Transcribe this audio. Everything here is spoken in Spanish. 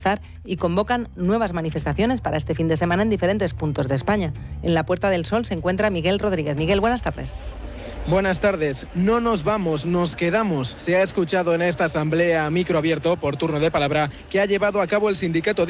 y convocan nuevas manifestaciones para este fin de semana en diferentes puntos de España. En la Puerta del Sol se encuentra Miguel Rodríguez. Miguel, buenas tardes. Buenas tardes. No nos vamos, nos quedamos. Se ha escuchado en esta asamblea a micro abierto por turno de palabra que ha llevado a cabo el sindicato